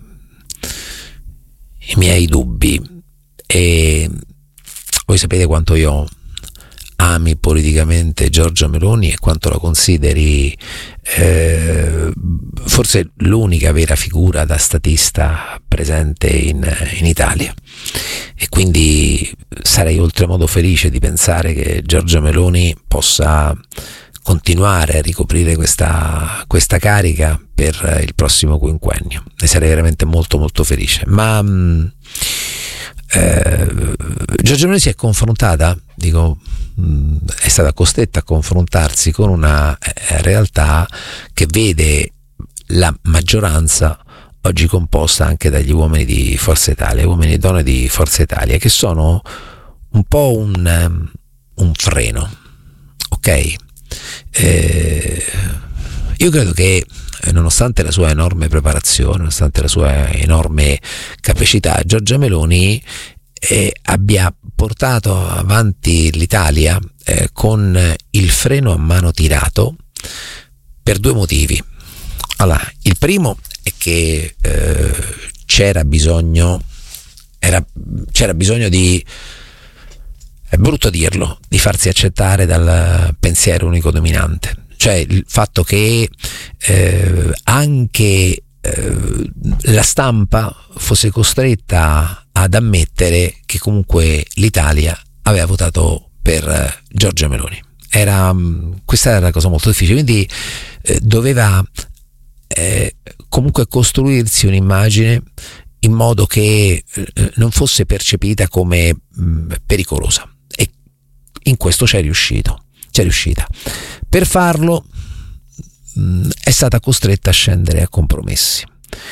i miei dubbi, e voi sapete quanto io ami politicamente Giorgia Meloni e quanto la consideri eh, forse l'unica vera figura da statista presente in, in Italia, e quindi sarei oltremodo felice di pensare che Giorgia Meloni possa continuare a ricoprire questa, questa carica per il prossimo quinquennio. Ne sarei veramente molto molto felice. Ma mh, eh, Giorgia Meloni si è confrontata, dico, mh, è stata costretta a confrontarsi con una eh, realtà che vede la maggioranza oggi composta anche dagli uomini di Forza Italia, uomini e donne di Forza Italia, che sono un po' un, un freno, ok? Eh, io credo che nonostante la sua enorme preparazione, nonostante la sua enorme capacità, Giorgia Meloni eh, abbia portato avanti l'Italia eh, con il freno a mano tirato per due motivi. Allora, il primo è che eh, c'era bisogno era, c'era bisogno di, è brutto dirlo, di farsi accettare dal pensiero unico dominante. Cioè il fatto che eh, anche eh, la stampa fosse costretta ad ammettere che comunque l'Italia aveva votato per eh, Giorgia Meloni. Era, questa era una cosa molto difficile, quindi eh, doveva eh, comunque costruirsi un'immagine in modo che eh, non fosse percepita come mh, pericolosa, e in questo c'è riuscito. C'è riuscita. Per farlo mh, è stata costretta a scendere a compromessi.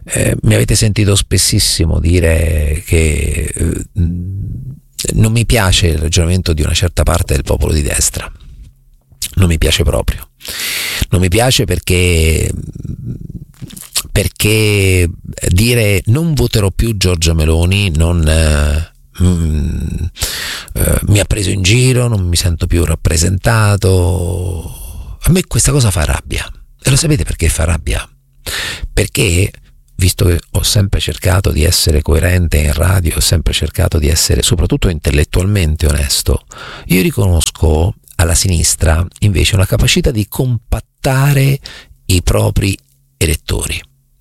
eh, mi avete sentito spessissimo dire che eh, non mi piace il ragionamento di una certa parte del popolo di destra, non mi piace proprio, non mi piace perché perché dire non voterò più Giorgia Meloni non eh, mm, eh, mi ha preso in giro, non mi sento più rappresentato. A me questa cosa fa rabbia, e lo sapete perché fa rabbia? Perché, visto che ho sempre cercato di essere coerente in radio, ho sempre cercato di essere soprattutto intellettualmente onesto, io riconosco alla sinistra invece una capacità di compattare i propri elettori.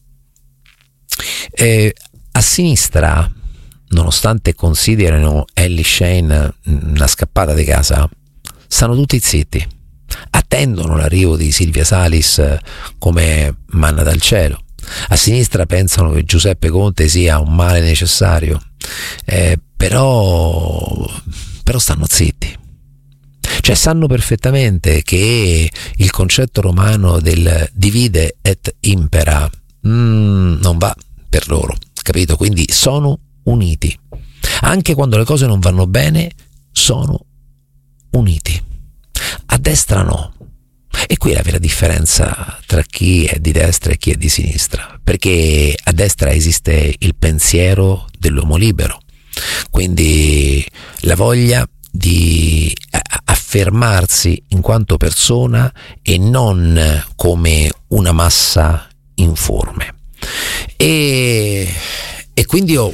Eh, a sinistra, nonostante considerino Elly Schlein una scappata di casa, stanno tutti zitti, attendono l'arrivo di Silvia Salis come manna dal cielo. A sinistra pensano che Giuseppe Conte sia un male necessario, eh, però, però stanno zitti. Cioè sanno perfettamente che il concetto romano del divide et impera mm, non va per loro, capito? Quindi sono uniti. Anche quando le cose non vanno bene, sono uniti. A destra no. E qui è la vera differenza tra chi è di destra e chi è di sinistra, perché a destra esiste il pensiero dell'uomo libero, quindi la voglia di affermarsi in quanto persona e non come una massa informe. E, e quindi io,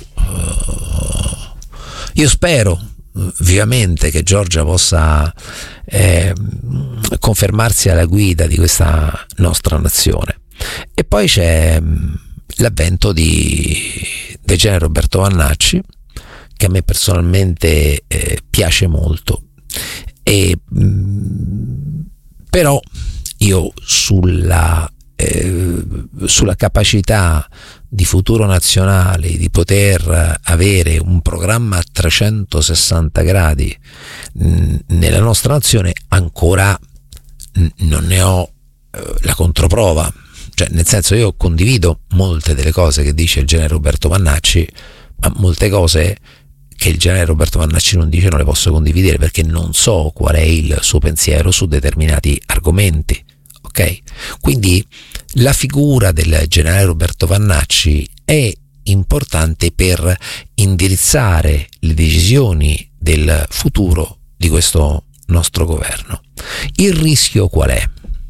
io spero vivamente che Giorgia possa eh, confermarsi alla guida di questa nostra nazione. E poi c'è l'avvento di del genere Roberto Vannacci, che a me personalmente eh, piace molto, e mh, però io sulla eh, sulla capacità di Futuro Nazionale di poter avere un programma a trecentosessanta gradi mh, nella nostra nazione ancora mh, non ne ho eh, la controprova. Cioè, nel senso, io condivido molte delle cose che dice il generale Roberto Vannacci, ma molte cose che il generale Roberto Vannacci non dice non le posso condividere, perché non so qual è il suo pensiero su determinati argomenti, ok? Quindi la figura del generale Roberto Vannacci è importante per indirizzare le decisioni del futuro di questo nostro governo. Il rischio qual è?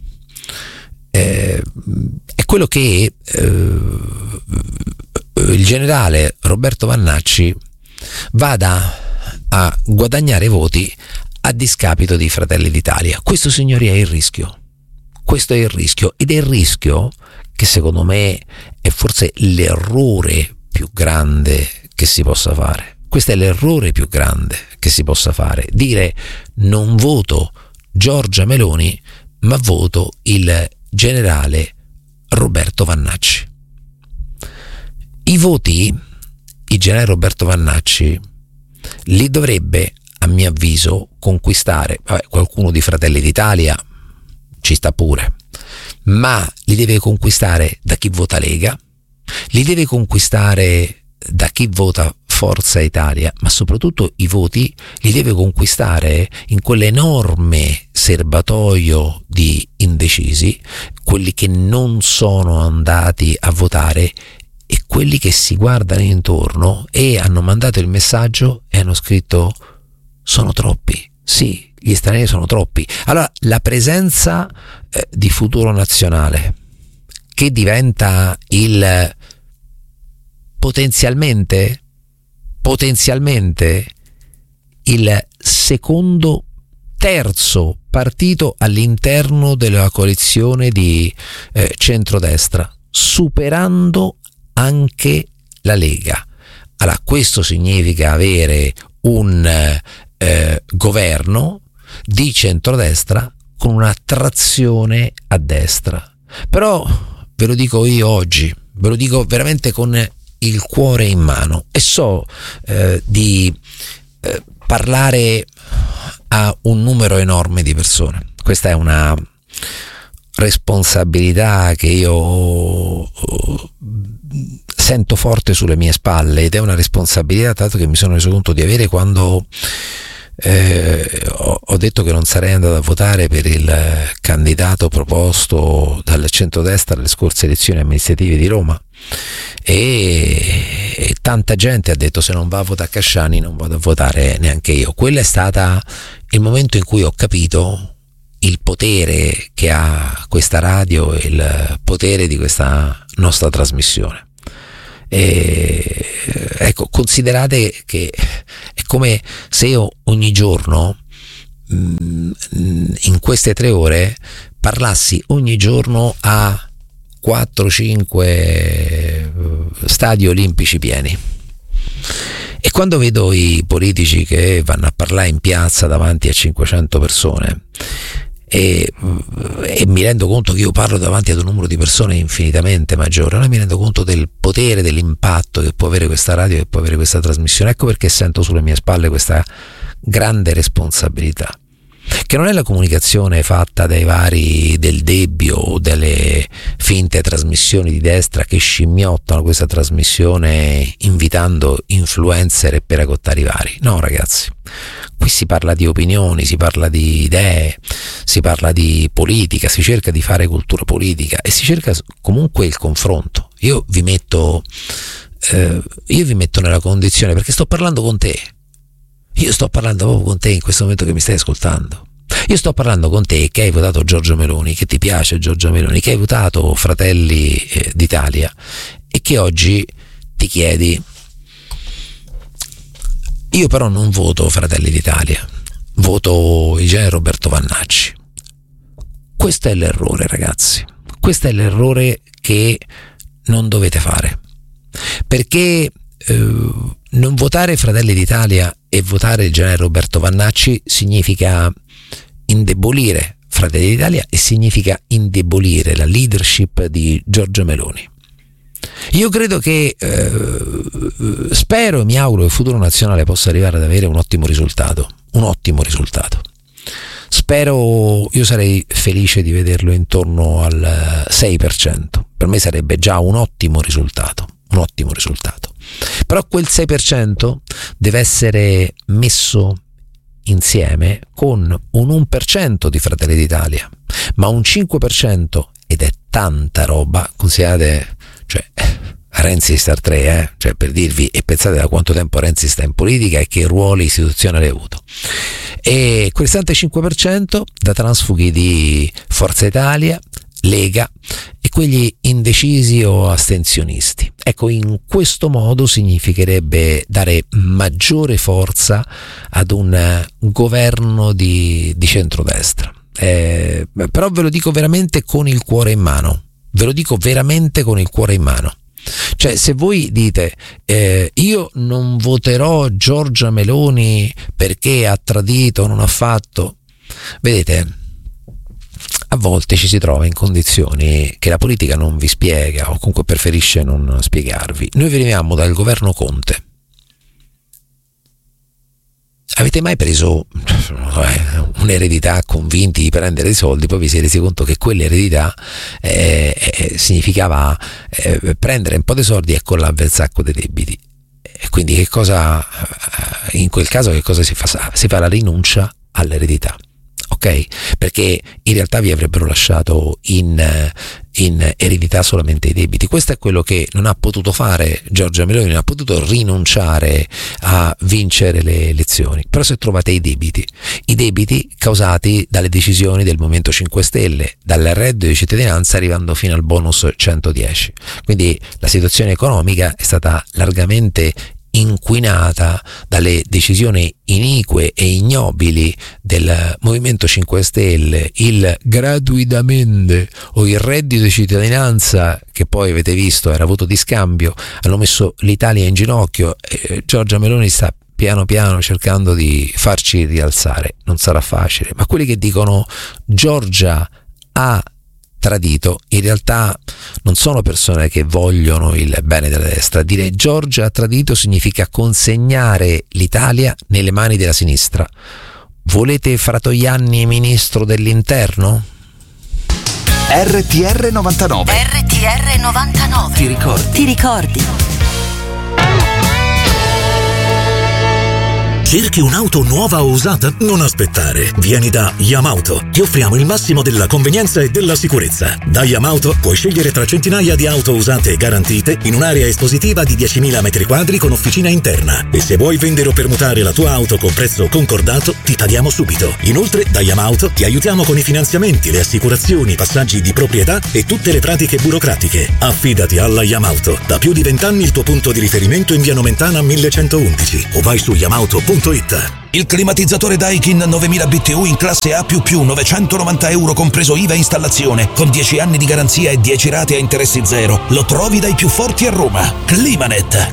Eh, è quello che eh, il generale Roberto Vannacci vada a guadagnare voti a discapito di Fratelli d'Italia. Questo, signori, è il rischio. Questo è il rischio, ed è il rischio che secondo me è forse l'errore più grande che si possa fare. Questo è l'errore più grande che si possa fare. Dire non voto Giorgia Meloni, ma voto il generale Roberto Vannacci. I voti, il generale Roberto Vannacci li dovrebbe, a mio avviso, conquistare. Vabbè, qualcuno di Fratelli d'Italia ci sta pure, ma li deve conquistare da chi vota Lega, li deve conquistare da chi vota Forza Italia, ma soprattutto i voti li deve conquistare in quell'enorme serbatoio di indecisi, quelli che non sono andati a votare e quelli che si guardano intorno e hanno mandato il messaggio e hanno scritto sono troppi, sì, gli stranieri sono troppi. Allora la presenza eh, di Futuro Nazionale, che diventa il potenzialmente potenzialmente il secondo terzo partito all'interno della coalizione di eh, centrodestra, superando anche la Lega. Allora questo significa avere un eh, governo di centrodestra con una trazione a destra. Però ve lo dico io oggi, ve lo dico veramente con il cuore in mano, e so eh, di eh, parlare a un numero enorme di persone. Questa è una responsabilità che io sento forte sulle mie spalle, ed è una responsabilità tanto che mi sono reso conto di avere quando eh, ho, ho detto che non sarei andato a votare per il candidato proposto dal centrodestra alle scorse elezioni amministrative di Roma, e, e tanta gente ha detto: se non va a votare Casciani non vado a votare neanche io. Quello è stato il momento in cui ho capito il potere che ha questa radio e il potere di questa nostra trasmissione. E, ecco, considerate che è come se io ogni giorno in queste tre ore parlassi ogni giorno a quattro cinque stadi olimpici pieni. E quando vedo i politici che vanno a parlare in piazza davanti a cinquecento persone e, e mi rendo conto che io parlo davanti ad un numero di persone infinitamente maggiore, allora mi rendo conto del potere, dell'impatto che può avere questa radio, che può avere questa trasmissione. Ecco perché sento sulle mie spalle questa grande responsabilità, che non è la comunicazione fatta dai vari Del Debbio o delle finte trasmissioni di destra che scimmiottano questa trasmissione invitando influencer e peracottari vari. No, ragazzi, qui si parla di opinioni, si parla di idee, si parla di politica, si cerca di fare cultura politica e si cerca comunque il confronto. Io vi metto eh, io vi metto nella condizione, perché sto parlando con te. Io sto parlando proprio con te in questo momento che mi stai ascoltando. Io sto parlando con te che hai votato Giorgia Meloni, che ti piace Giorgia Meloni, che hai votato Fratelli eh, d'Italia e che oggi ti chiedi: io però non voto Fratelli d'Italia, voto il generale Roberto Vannacci. Questo è l'errore, ragazzi. Questo è l'errore che non dovete fare, perché eh, non votare Fratelli d'Italia e votare il generale Roberto Vannacci significa indebolire Fratelli d'Italia e significa indebolire la leadership di Giorgia Meloni. Io credo che eh, spero e mi auguro che il Futuro Nazionale possa arrivare ad avere un ottimo risultato, un ottimo risultato. Spero, io sarei felice di vederlo intorno al sei per cento. Per me sarebbe già un ottimo risultato, un ottimo risultato. Però quel sei per cento deve essere messo insieme con un uno per cento di Fratelli d'Italia, ma un cinque per cento, ed è tanta roba, considerate, cioè Renzi Star tre, eh? Cioè, per dirvi, e pensate da quanto tempo Renzi sta in politica e che ruoli istituzionali ha avuto, e quel settantacinque per cento da transfughi di Forza Italia, Lega e quelli indecisi o astensionisti. Ecco, in questo modo significherebbe dare maggiore forza ad un governo di, di centrodestra. Eh, però ve lo dico veramente con il cuore in mano, ve lo dico veramente con il cuore in mano. Cioè, se voi dite eh, io non voterò Giorgia Meloni perché ha tradito, non ha fatto, vedete, a volte ci si trova in condizioni che la politica non vi spiega o comunque preferisce non spiegarvi. Noi venivamo dal governo Conte. Avete mai preso un'eredità convinti di prendere dei soldi, poi vi siete resi conto che quell'eredità eh, eh, significava eh, prendere un po' di soldi e collarvi il sacco dei debiti? E quindi che cosa, in quel caso che cosa si fa? Si fa la rinuncia all'eredità. Ok? Perché in realtà vi avrebbero lasciato in, in eredità solamente i debiti. Questo è quello che non ha potuto fare Giorgia Meloni, non ha potuto rinunciare a vincere le elezioni. Però se trovate i debiti, i debiti causati dalle decisioni del Movimento cinque Stelle, dal reddito di cittadinanza arrivando fino al bonus centodieci. Quindi la situazione economica è stata largamente inquinata dalle decisioni inique e ignobili del Movimento cinque Stelle, il gratuitamente o il reddito di cittadinanza, che poi avete visto era voto di scambio, hanno messo l'Italia in ginocchio e Giorgia Meloni sta piano piano cercando di farci rialzare. Non sarà facile, ma quelli che dicono Giorgia ha tradito in realtà non sono persone che vogliono il bene della destra. Dire Giorgia ha tradito significa consegnare l'Italia nelle mani della sinistra. Volete Fratoianni ministro dell'interno? R T R novantanove. R T R novantanove. Ti ricordi? Ti ricordi? Cerchi un'auto nuova o usata? Non aspettare. Vieni da Yamauto. Ti offriamo il massimo della convenienza e della sicurezza. Da Yamauto puoi scegliere tra centinaia di auto usate e garantite in un'area espositiva di diecimila metri quadri con officina interna. E se vuoi vendere o permutare la tua auto con prezzo concordato, ti paghiamo subito. Inoltre, da Yamauto ti aiutiamo con i finanziamenti, le assicurazioni, i passaggi di proprietà e tutte le pratiche burocratiche. Affidati alla Yamauto. Da più di vent'anni il tuo punto di riferimento in via Nomentana millecentoundici o vai su yamauto punto it. Il climatizzatore Daikin novemila B T U in classe A più più, novecentonovanta euro compreso I V A e installazione, con dieci anni di garanzia e dieci rate a interessi zero. Lo trovi dai più forti a Roma. Climanet.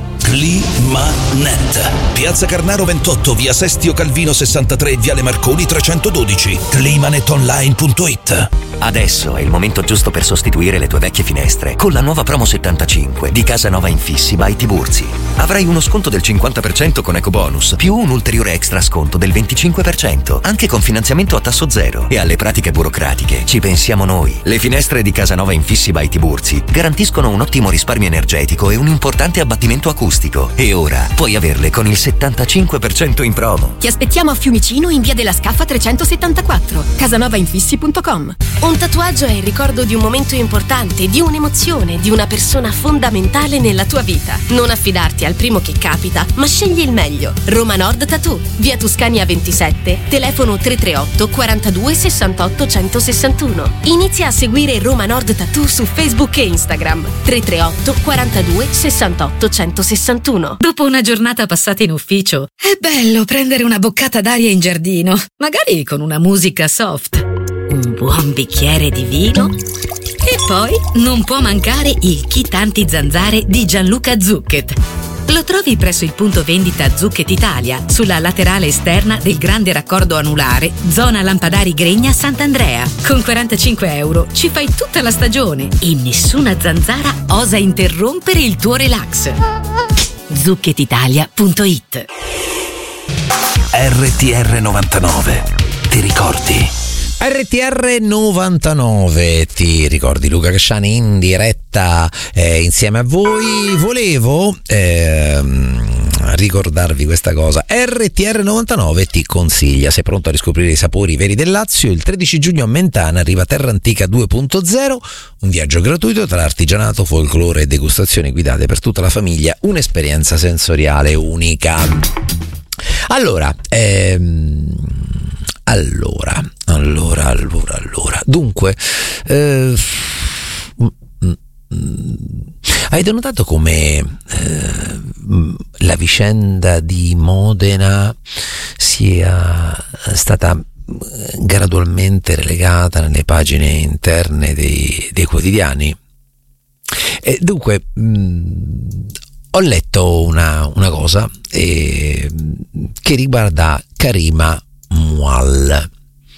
Climanet. Piazza Carnaro ventotto, via Sestio Calvino sessantatré, viale Marconi trecentododici. climanetonline punto it. Adesso è il momento giusto per sostituire le tue vecchie finestre con la nuova promo settantacinque di Casanova Infissi by Tiburzi. Avrai uno sconto del cinquanta per cento con ecobonus, più un ulteriore extra sconto del venticinque per cento, anche con finanziamento a tasso zero. E alle pratiche burocratiche ci pensiamo noi. Le finestre di Casanova Infissi by Tiburzi garantiscono un ottimo risparmio energetico e un importante abbattimento acustico. E ora puoi averle con il settantacinque per cento in promo. Ti aspettiamo a Fiumicino in via della Scaffa trecentosettantaquattro, casanovainfissi punto com. Un tatuaggio è il ricordo di un momento importante, di un'emozione, di una persona fondamentale nella tua vita. Non affidarti al primo che capita, ma scegli il meglio. Roma Nord Tattoo, via Tuscania ventisette, telefono tre tre otto quarantadue sessantotto centosessantuno. Inizia a seguire Roma Nord Tattoo su Facebook e Instagram. tre tre otto quarantadue sessantotto centosessantuno. Dopo una giornata passata in ufficio, è bello prendere una boccata d'aria in giardino, magari con una musica soft. Un buon bicchiere di vino e poi non può mancare il kit anti-zanzare di Gianluca Zucchet. Lo trovi presso il punto vendita Zucchet Italia, sulla laterale esterna del grande raccordo anulare, zona Lampadari Gregna Sant'Andrea. Con quarantacinque euro ci fai tutta la stagione e nessuna zanzara osa interrompere il tuo relax. zucchet italia punto it. R T R novantanove. Ti ricordi? R T R novantanove, ti ricordi? Luca Casciani in diretta eh, insieme a voi. Volevo ehm, ricordarvi questa cosa: R T R novantanove ti consiglia, sei pronto a riscoprire i sapori veri del Lazio? Il tredici giugno a Mentana arriva Terra Antica due punto zero, un viaggio gratuito tra artigianato, folklore e degustazioni guidate per tutta la famiglia, un'esperienza sensoriale unica. Allora, ehm, allora, allora, allora, allora, dunque, eh, avete notato come eh, la vicenda di Modena sia stata gradualmente relegata nelle pagine interne dei, dei quotidiani? E dunque, mh, ho letto una, una cosa eh, che riguarda Karima Mual.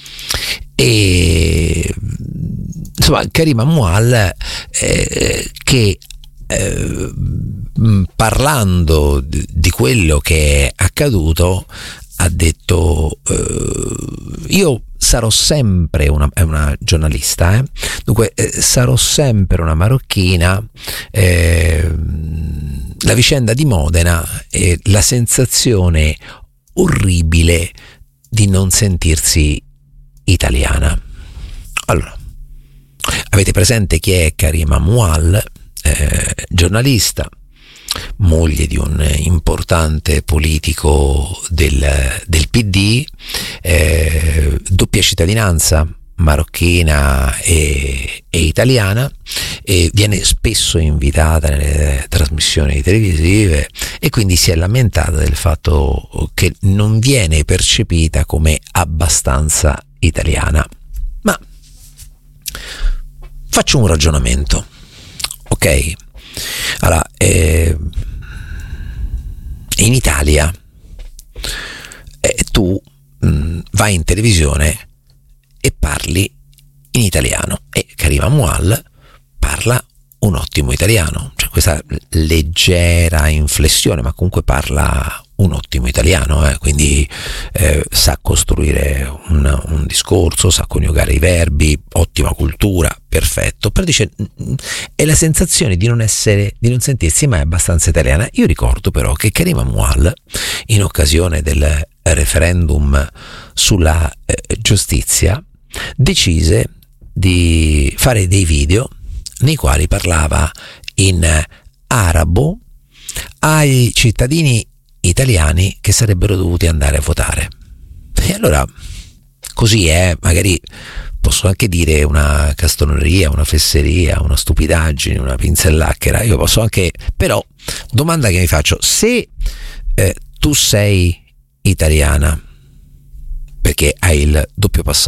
E insomma, Karima Mual eh, che eh, parlando di, di quello che è accaduto ha detto eh, io sarò sempre una, è una giornalista, eh? dunque eh, sarò sempre una marocchina. Eh, la vicenda di Modena è la sensazione orribile di non sentirsi italiana. Allora, avete presente chi è Karima Mual? Eh, giornalista, moglie di un importante politico del, del P D, eh, doppia cittadinanza, marocchina e, e italiana, e viene spesso invitata nelle trasmissioni televisive e quindi si è lamentata del fatto che non viene percepita come abbastanza italiana. Ma faccio un ragionamento, ok? Allora, eh, in Italia eh, tu mh, vai in televisione e parli in italiano, e Karima Mual parla un ottimo italiano, cioè questa leggera inflessione, ma comunque parla un ottimo italiano, eh, quindi eh, sa costruire un, un discorso, sa coniugare i verbi, ottima cultura, perfetto, però dice è la sensazione di non essere, di non sentirsi mai abbastanza italiana. Io ricordo però che Karim Amoual, in occasione del referendum sulla eh, giustizia, decise di fare dei video nei quali parlava in arabo ai cittadini italiani che sarebbero dovuti andare a votare. E allora così è, magari posso anche dire una castoneria, una fesseria, una stupidaggine, una pinzellacchera, io posso anche, però domanda che mi faccio: se eh, tu sei italiana perché hai il doppio passaporto